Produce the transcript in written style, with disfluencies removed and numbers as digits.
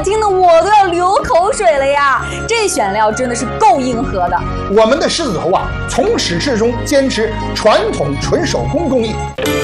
听的我都要流口水了呀！这选料真的是够硬核的。 我们的狮子头啊，从始至终坚持传统纯手工工艺。